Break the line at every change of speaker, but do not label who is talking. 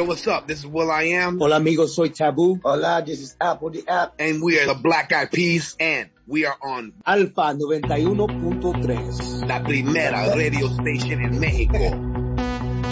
Yo, what's up? This is Will I Am.
Hola amigos, soy Taboo.
Hola, this is Apple the App.
And we are the Black Eyed Peas, and we are on
Alfa 91.3.
La primera radio station en México.